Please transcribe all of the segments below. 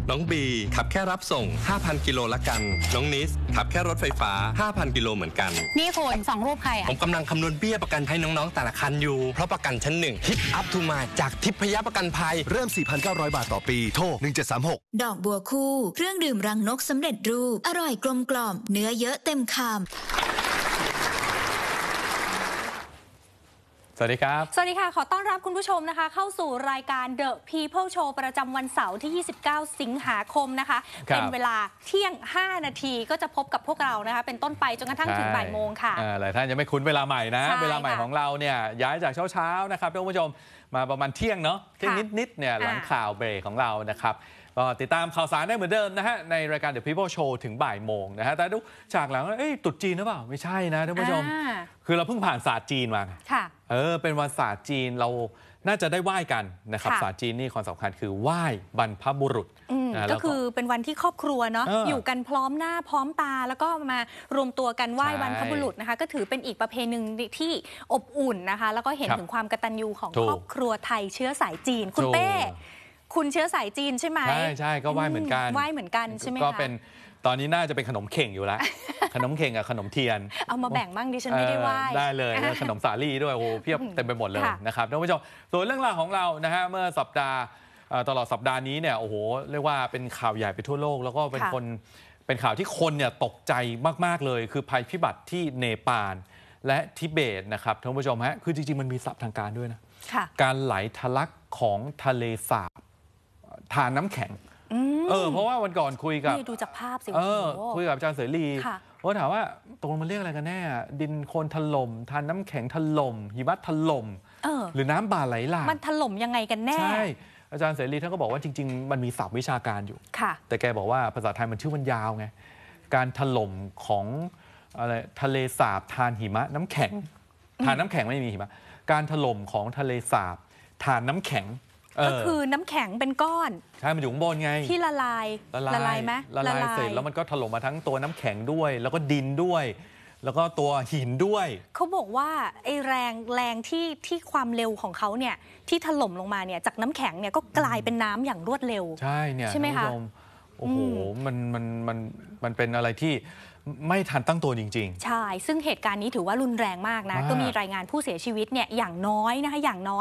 น้องบีขับแค่รับส่ง 5,000 กิโลละกันน้องนิสขับแค่รถไฟฟ้า 5,000 กิโลเหมือนกันนี่คุณ2รูปใครผมกำลังคำนวณเบี้ยประกันให้น้องๆแต่ละคันอยู่เพราะประกันชั้น1ทิปอัพทูมาจากทิพยประกันภัยเริ่ม 4,900 บาทต่อปีโทร1736 ดอกบัวคู่เครื่องดื่มรังนกสำเร็จรูปอร่อยกลมกล่อมเนื้อเยอะเต็มคำสวัสดีครับสวัสดีค่ะขอต้อนรับคุณผู้ชมนะคะเข้าสู่รายการ The People Show ประจำวันเสาร์ที่ 29 สิงหาคมนะคะเป็นเวลาเที่ยง 5 นาทีก็จะพบกับพวกเรานะคะเป็นต้นไปจนกระทั่งถึงบ่ายโมงค่ะหลายท่านยังไม่คุ้นเวลาใหม่นะเวลาใหม่ของเราเนี่ยย้ายจากเช้าๆนะครับท่านผู้ชมมาประมาณเที่ยงเนาะเที่ยงนิดๆเนี่ยหลังข่าวเบรกของเรานะครับก็ติดตามข่าวสารได้เหมือนเดิมนะฮะในรายการ The People Show ถึงบ่ายโมงนะฮะแต่ดูฉากหลังตรุษจีนหรือเปล่าไม่ใช่นะท่านผู้ชมคือเราเพิ่งผ่านศาสตร์จีนมาค่ะเป็นวันศาสตร์จีนเราน่าจะได้ไหว้กันนะครับศาสตร์จีนนี่ความสำคัญคือไหว้บรรพบุรุษก็คือเป็นวันที่ครอบครัวเนาะอยู่กันพร้อมหน้าพร้อมตาแล้วก็มารวมตัวกันไหว้บรรพบุรุษนะคะก็ถือเป็นอีกประเพณีที่อบอุ่นนะคะแล้วก็เห็นถึงความกตัญญูของครอบครัวไทยเชื้อสายจีนคุณเป้คุณเชื้อสายจีนใช่ไหมใช่ก็ไหว้เหมือนกันไหว้เหมือนกันใช่ไหมคะก็เป็นตอนนี้น่าจะเป็นขนมเข่งอยู่แล้วขนมเข่งกับขนมเทียนเอามาแบ่งบ้างดิฉันไม่ได้ไหว้ได้เลยขนมสาลี่ด้วยโอ้เพียบเต็มไปหมดเลยนะครับท่านผู้ชมส่วนเรื่องราวของเรานะฮะเมื่อสัปดาห์ตลอดสัปดาห์นี้เนี่ยโอ้โหเรียกว่าเป็นข่าวใหญ่ไปทั่วโลกแล้วก็เป็นข่าวที่คนเนี่ยตกใจมากๆเลยคือภัยพิบัติที่เนปาลและทิเบตนะครับท่านผู้ชมฮะคือจริงๆมันมีศัพท์ทางการด้วยนะการไหลทะลักของทะเลสาบทานน้ำแข็งเพราะว่าวันก่อนคุยกับดูจากภาพสิคุยกับอาจารย์เสรีเขาถามว่าตรงมันเรียกอะไรกันแน่ดินโคลนถล่มทานน้ำแข็งถล่มหิมะถล่มหรือน้ำบ่าไหลหลากมันถล่มยังไงกันแน่ใช่อาจารย์เสรีท่านก็บอกว่าจริงๆมันมีศัพท์วิชาการอยู่แต่แกบอกว่าภาษาไทยมันชื่อมันยาวไงการถล่มของอะไรทะเลสาบทานหิมะน้ำแข็งทานน้ำแข็งไม่มีหิมะการถล่มของทะเลสาบทานน้ำแข็งก็คือน้ำแข็งเป็นก้อนใช่มันอยู่ข้างบนไงที่ละลายไหมละลายเสร็จแล้วมันก็ถล่มมาทั้งตัวน้ำแข็งด้วยแล้วก็ดินด้วยแล้วก็ตัวหินด้วยเขาบอกว่าไอ้แรงที่ความเร็วของเขาเนี่ยที่ถล่มลงมาเนี่ยจากน้ำแข็งเนี่ยก็กลายเป็นน้ำอย่างรวดเร็วใช่เนี่ยใช่ไหมคะโอ้โหมันเป็นอะไรที่ไม่ทันตั้งตัวจริงๆใช่ซึ่งเหตุการณ์นี้ถือว่ารุนแรงมากนะก็มีรายงานผู้เสียชีวิตเนี่ยอย่างน้อยนะคะอย่างน้อย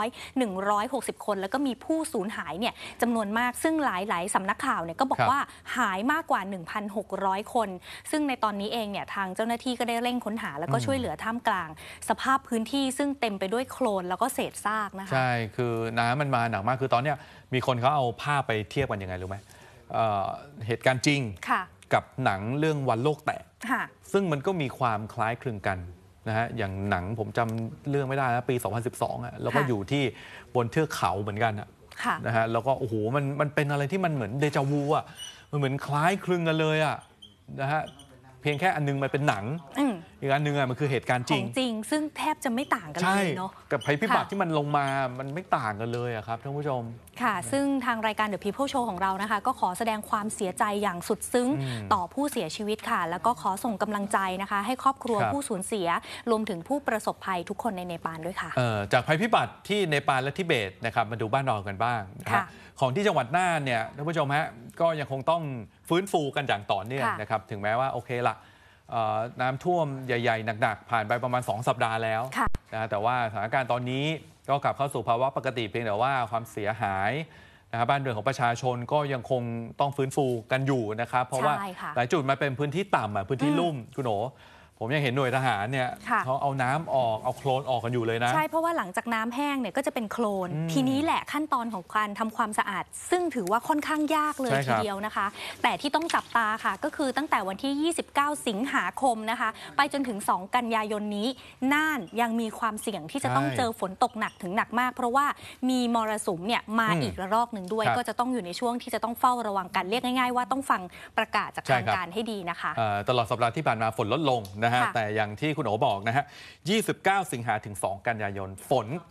160คนแล้วก็มีผู้สูญหายเนี่ยจำนวนมากซึ่งหลายสำนักข่าวเนี่ยก็บอกว่าหายมากกว่า 1,600 คนซึ่งในตอนนี้เองเนี่ยทางเจ้าหน้าที่ก็ได้เร่งค้นหาแล้วก็ช่วยเหลือท่ามกลางสภาพพื้นที่ซึ่งเต็มไปด้วยโคลนแล้วก็เศษซากนะคะใช่คือน้ำมันมาหนักมากคือตอนเนี้ยมีคนเขาเอาภาพไปเทียบกันยังไงรู้ไหมเหตุการณ์จริงกับหนังเรื่องวันโลกแตกซึ่งมันก็มีความคล้ายคลึงกันนะฮะอย่างหนังผมจำเรื่องไม่ได้นะปี 2012แล้วก็อยู่ที่บนเทือกเขาเหมือนกันนะฮะแล้วก็โอ้โหมันเป็นอะไรที่มันเหมือนเดจาวูมันเหมือนคล้ายคลึงกันเลยนะฮะเพียงแค่อันนึงมันเป็นหนังอีกอันนึงมันคือเหตุการณ์จริงซึ่งแทบจะไม่ต่างกันเลยเนาะกับภัยพิบัติที่มันลงมามันไม่ต่างกันเลยครับท่านผู้ชมค่ะซึ่งทางรายการ The People Show ของเรานะคะก็ขอแสดงความเสียใจอย่างสุดซึ้งต่อผู้เสียชีวิตค่ะแล้วก็ขอส่งกำลังใจนะคะให้ครอบครัวผู้สูญเสียรวมถึงผู้ประสบภัยทุกคนในเนปาลด้วยค่ะจากภัยพิบัติที่เนปาลและทิเบตนะครับมาดูบ้านเรากันบ้างของที่จังหวัดน่านเนี่ยท่านผู้ชมฮะก็ยังคงต้องฟื้นฟูกันอย่างต่อเนื่องนะครับถึงแม้ว่าโอเคละน้ำท่วมใหญ่ๆหนักๆผ่านไปประมาณ2 สัปดาห์แล้วนะแต่ว่าสถานการณ์ตอนนี้ก็กลับเข้าสู่ภาวะปกติเพียงแต่ว่าความเสียหายนะครับบ้านเรือนของประชาชนก็ยังคงต้องฟื้นฟูกันอยู่นะครับเพราะว่าหลายจุดมาเป็นพื้นที่ต่ำพื้นที่ลุ่มคุณโหนผมยังเห็นหน่วยทหารเนี่ยเขาเอาน้ำออกเอาโคลนออกกันอยู่เลยนะใช่เพราะว่าหลังจากน้ำแห้งเนี่ยก็จะเป็นโคลนทีนี้แหละขั้นตอนของการทำความสะอาดซึ่งถือว่าค่อนข้างยากเลยทีเดียวนะคะแต่ที่ต้องจับตาค่ะก็คือตั้งแต่วันที่ 29 สิงหาคมนะคะไปจนถึง2 กันยายนนี้น่านยังมีความเสี่ยงที่จะต้องเจอฝนตกหนักถึงหนักมากเพราะว่ามีมรสุมเนี่ยมาอีกระลอกหนึ่งด้วยก็จะต้องอยู่ในช่วงที่จะต้องเฝ้าระวังกันเรียกง่ายๆว่าต้องฟังประกาศจากทางการให้ดีนะคะตลอดสัปดาห์ที่ผ่านมาฝนลดลงนะฮะแต่อย่างที่คุณโอบอกนะฮะ 29 สิงหาถึง 2 กันยายนฝน